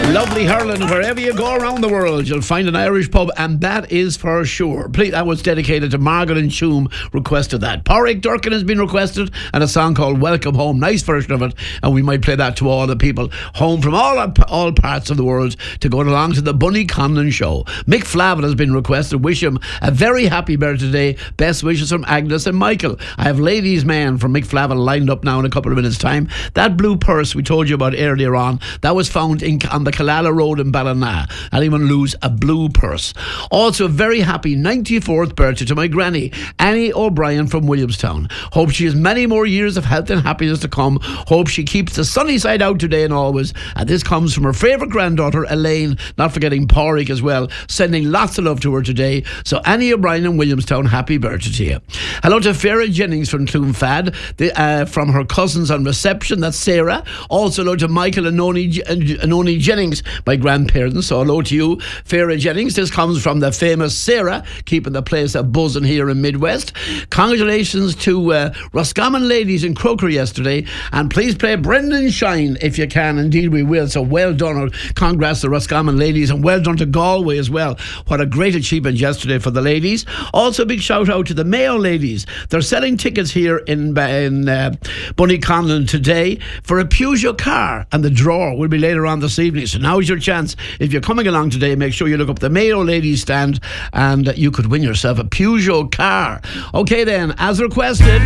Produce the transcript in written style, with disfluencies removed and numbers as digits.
Lovely hurling. Wherever you go around the world, you'll find an Irish pub, and that is for sure. That was dedicated to Margaret and Choom, requested that. Pádraig Durcan has been requested, and a song called Welcome Home. Nice version of it, and we might play that to all the people home from all parts of the world to go along to the Bunny Conlon show. Mick Flavin has been requested. Wish him a very happy birthday today. Best wishes from Agnes and Michael. I have Ladies Man from Mick Flavin lined up now in a couple of minutes' time. That blue purse we told you about earlier on, that was found on the Killala Road in Ballina. Anyone lose a blue purse? Also, a very happy 94th birthday to my granny, Annie O'Brien from Williamstown. Hope she has many more years of health and happiness to come. Hope she keeps the sunny side out today and always. And this comes from her favourite granddaughter, Elaine, not forgetting Pádraig as well, sending lots of love to her today. So Annie O'Brien in Williamstown, happy birthday to you. Hello to Farah Jennings from Clonfad, from her cousins on reception, that's Sarah. Also hello to Michael and Noni Jennings, my grandparents. So hello to you, Farah Jennings. This comes from the famous Sarah, keeping the place a buzzing here in Midwest. Congratulations to Roscommon ladies in Croker yesterday, and please play Brendan Shine if you can. Indeed we will. So well done. Congrats to Roscommon ladies, and well done to Galway as well. What a great achievement yesterday for the ladies. Also a big shout out to the Mayo ladies. They're selling tickets here in Bunny Conlon today for a Peugeot car, and the draw will be later on this evening. So now's your chance. If you're coming along today, make sure you look up the Mayo ladies stand, and you could win yourself a Peugeot car. Okay then, as requested,